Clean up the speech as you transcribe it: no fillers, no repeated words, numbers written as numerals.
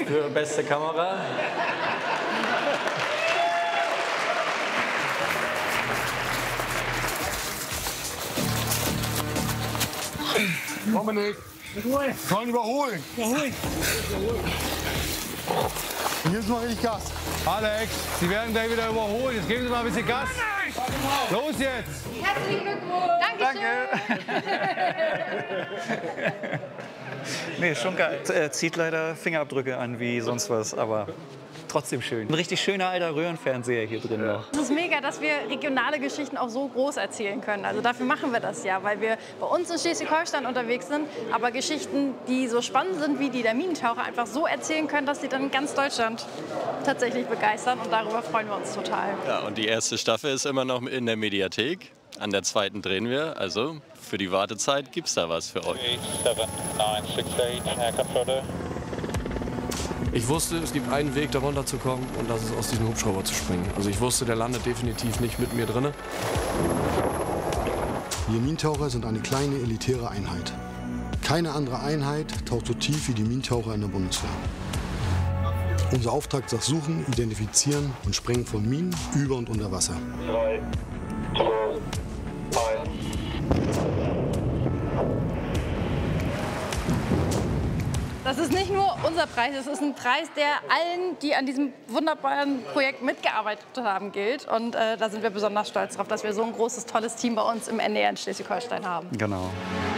für beste Kamera. Dominik, sollen überholen. Und jetzt mal richtig Gas. Alex, Sie werden gleich wieder überholt. Jetzt geben Sie mal ein bisschen Gas. Los jetzt! Herzlichen Glückwunsch! Danke! Nee, schon geil. Zieht leider Fingerabdrücke an wie sonst was, aber trotzdem schön. Ein richtig schöner alter Röhrenfernseher hier drin noch. Es ist mega, dass wir regionale Geschichten auch so groß erzählen können. Also dafür machen wir das ja, weil wir bei uns in Schleswig-Holstein unterwegs sind, aber Geschichten, die so spannend sind wie die der Minentaucher, einfach so erzählen können, dass sie dann ganz Deutschland tatsächlich begeistern, und darüber freuen wir uns total. Ja, und die erste Staffel ist immer noch in der Mediathek. An der zweiten drehen wir, also für die Wartezeit gibt's da was für euch. 77968, aircraft order. Ich wusste, es gibt einen Weg, da runterzukommen, und das ist, aus diesem Hubschrauber zu springen. Also ich wusste, der landet definitiv nicht mit mir drinne. Wir Minentaucher sind eine kleine, elitäre Einheit. Keine andere Einheit taucht so tief wie die Minentaucher in der Bundeswehr. Unser Auftrag ist das Suchen, Identifizieren und Sprengen von Minen über und unter Wasser. 3, 2, 1. Das ist nicht nur unser Preis, es ist ein Preis, der allen, die an diesem wunderbaren Projekt mitgearbeitet haben, gilt. Und da sind wir besonders stolz drauf, dass wir so ein großes, tolles Team bei uns im NDR in Schleswig-Holstein haben. Genau.